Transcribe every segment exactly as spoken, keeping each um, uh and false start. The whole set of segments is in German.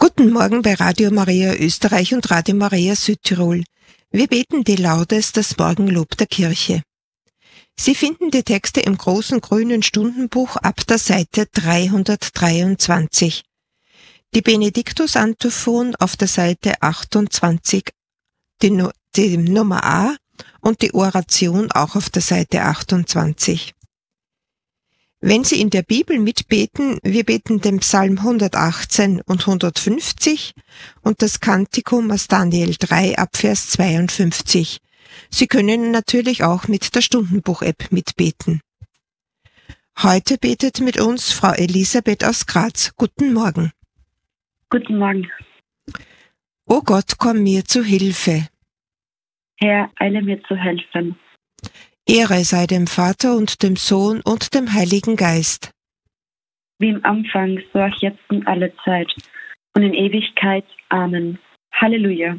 Guten Morgen bei Radio Maria Österreich und Radio Maria Südtirol. Wir beten die Laudes, das Morgenlob der Kirche. Sie finden die Texte im großen grünen Stundenbuch ab der Seite dreihundertdreiundzwanzig. Die Benediktus-Antiphon auf der Seite achtundzwanzig, die, no- die Nummer A und die Oration auch auf der Seite achtundzwanzig. Wenn Sie in der Bibel mitbeten, wir beten den Psalm hundertachtzehn und hundertfünfzig und das Kantikum aus Daniel drei ab Vers zweiundfünfzig. Sie können natürlich auch mit der Stundenbuch-App mitbeten. Heute betet mit uns Frau Elisabeth aus Graz. Guten Morgen. Guten Morgen. O Gott, komm mir zu Hilfe. Herr, eile mir zu helfen. Ehre sei dem Vater und dem Sohn und dem Heiligen Geist. Wie im Anfang, so auch jetzt und alle Zeit und in Ewigkeit. Amen. Halleluja.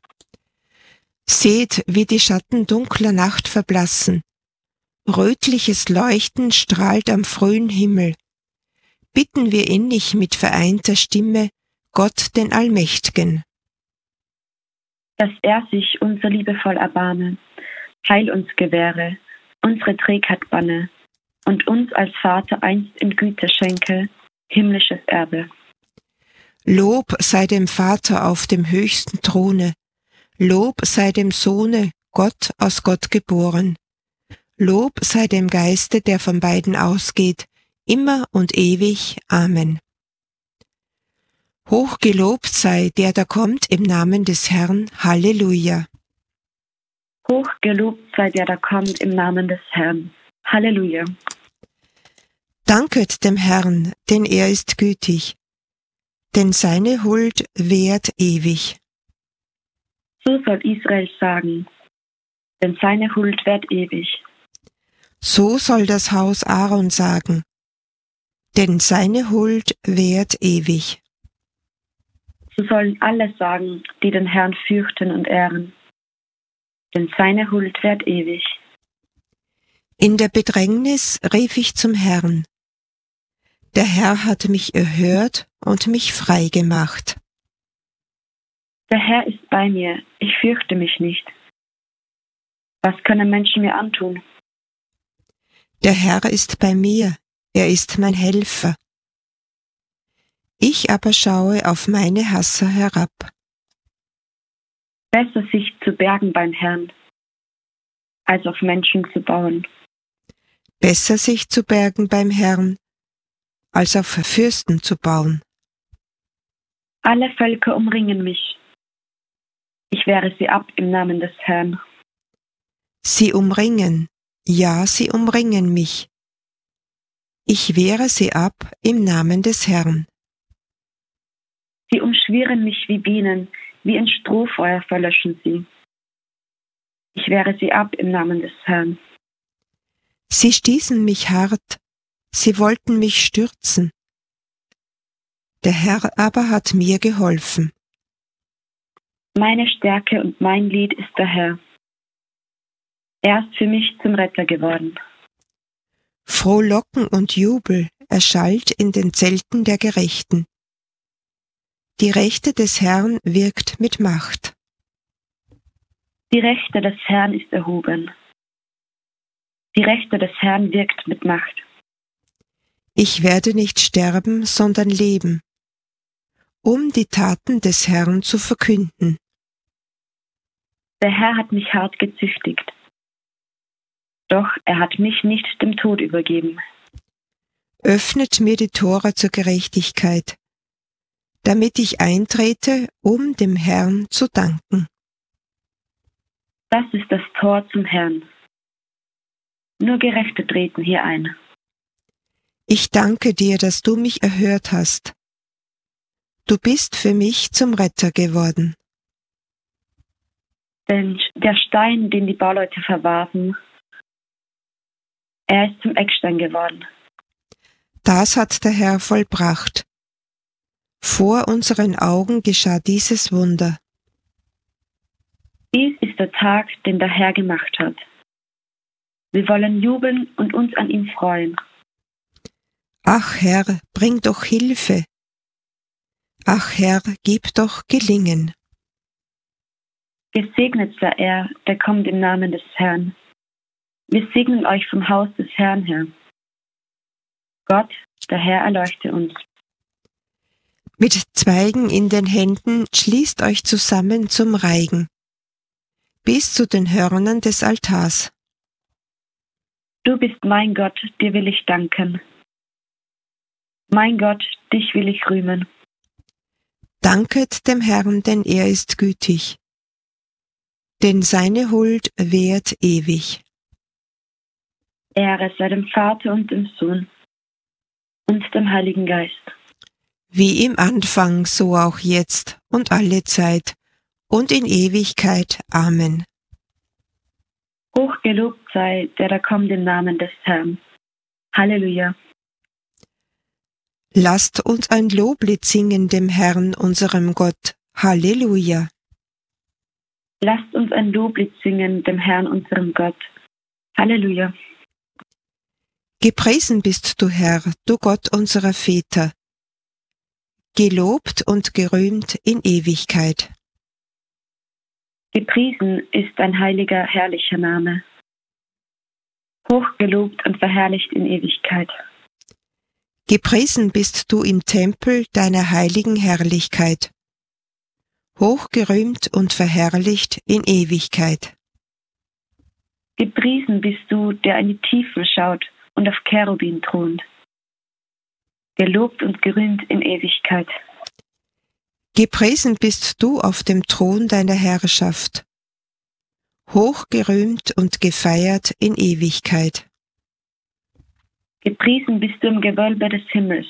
Seht, wie die Schatten dunkler Nacht verblassen. Rötliches Leuchten strahlt am frühen Himmel. Bitten wir innig mit vereinter Stimme Gott den Allmächtigen. Dass er sich unser liebevoll erbarme, Heil uns gewähre, unsere Trägheit banne und uns als Vater einst in Güte schenke, himmlisches Erbe. Lob sei dem Vater auf dem höchsten Throne. Lob sei dem Sohne, Gott aus Gott geboren. Lob sei dem Geiste, der von beiden ausgeht, immer und ewig. Amen. Hochgelobt sei, der da kommt im Namen des Herrn. Halleluja. Hochgelobt sei, der da kommt im Namen des Herrn. Halleluja. Danket dem Herrn, denn er ist gütig, denn seine Huld währt ewig. So soll Israel sagen, denn seine Huld währt ewig. So soll das Haus Aaron sagen, denn seine Huld währt ewig. So sollen alle sagen, die den Herrn fürchten und ehren, denn seine Huld währt ewig. In der Bedrängnis rief ich zum Herrn. Der Herr hat mich erhört und mich frei gemacht. Der Herr ist bei mir, ich fürchte mich nicht. Was können Menschen mir antun? Der Herr ist bei mir, er ist mein Helfer. Ich aber schaue auf meine Hasser herab. Besser sich zu bergen beim Herrn, als auf Menschen zu bauen. Besser sich zu bergen beim Herrn, als auf Fürsten zu bauen. Alle Völker umringen mich. Ich wehre sie ab im Namen des Herrn. Sie umringen, ja, sie umringen mich. Ich wehre sie ab im Namen des Herrn. Sie umschwirren mich wie Bienen, wie ein Strohfeuer verlöschen sie. Ich wehre sie ab im Namen des Herrn. Sie stießen mich hart, sie wollten mich stürzen. Der Herr aber hat mir geholfen. Meine Stärke und mein Lied ist der Herr. Er ist für mich zum Retter geworden. Frohlocken und Jubel erschallt in den Zelten der Gerechten. Die Rechte des Herrn wirkt mit Macht. Die Rechte des Herrn ist erhoben. Die Rechte des Herrn wirkt mit Macht. Ich werde nicht sterben, sondern leben, um die Taten des Herrn zu verkünden. Der Herr hat mich hart gezüchtigt. Doch er hat mich nicht dem Tod übergeben. Öffnet mir die Tore zur Gerechtigkeit, damit ich eintrete, um dem Herrn zu danken. Das ist das Tor zum Herrn. Nur Gerechte treten hier ein. Ich danke dir, dass du mich erhört hast. Du bist für mich zum Retter geworden. Denn der Stein, den die Bauleute verwarfen, er ist zum Eckstein geworden. Das hat der Herr vollbracht. Vor unseren Augen geschah dieses Wunder. Dies ist der Tag, den der Herr gemacht hat. Wir wollen jubeln und uns an ihm freuen. Ach Herr, bring doch Hilfe. Ach Herr, gib doch Gelingen. Gesegnet sei er, der kommt im Namen des Herrn. Wir segnen euch vom Haus des Herrn her. Gott, der Herr, erleuchte uns. Mit Zweigen in den Händen schließt euch zusammen zum Reigen, bis zu den Hörnern des Altars. Du bist mein Gott, dir will ich danken. Mein Gott, dich will ich rühmen. Danket dem Herrn, denn er ist gütig, denn seine Huld währt ewig. Ehre sei dem Vater und dem Sohn und dem Heiligen Geist. Wie im Anfang, so auch jetzt und alle Zeit und in Ewigkeit. Amen. Hochgelobt sei, der da kommt im Namen des Herrn. Halleluja. Lasst uns ein Loblied singen dem Herrn, unserem Gott. Halleluja. Lasst uns ein Loblied singen dem Herrn, unserem Gott. Halleluja. Gepriesen bist du, Herr, du Gott unserer Väter, gelobt und gerühmt in Ewigkeit. Gepriesen ist dein heiliger, herrlicher Name, hochgelobt und verherrlicht in Ewigkeit. Gepriesen bist du im Tempel deiner heiligen Herrlichkeit, hochgerühmt und verherrlicht in Ewigkeit. Gepriesen bist du, der in die Tiefen schaut und auf Cherubin thront, gelobt und gerühmt in Ewigkeit. Gepriesen bist du auf dem Thron deiner Herrschaft, hochgerühmt und gefeiert in Ewigkeit. Gepriesen bist du im Gewölbe des Himmels,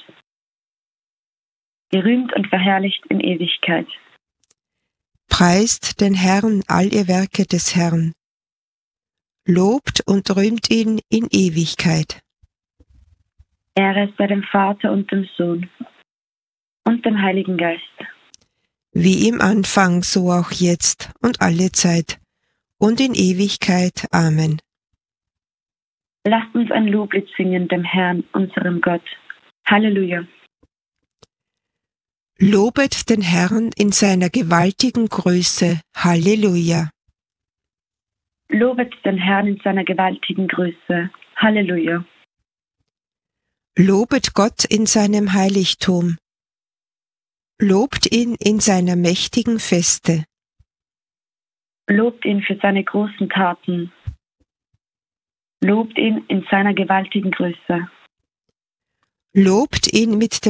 gerühmt und verherrlicht in Ewigkeit. Preist den Herrn all ihr Werke des Herrn, lobt und rühmt ihn in Ewigkeit. Ehre sei dem Vater und dem Sohn und dem Heiligen Geist. Wie im Anfang, so auch jetzt und alle Zeit und in Ewigkeit. Amen. Lasst uns ein Loblied singen dem Herrn, unserem Gott. Halleluja. Lobet den Herrn in seiner gewaltigen Größe. Halleluja. Lobet den Herrn in seiner gewaltigen Größe. Halleluja. Lobet Gott in seinem Heiligtum. Lobt ihn in seiner mächtigen Feste. Lobt ihn für seine großen Taten. Lobt ihn in seiner gewaltigen Größe. Lobt ihn mit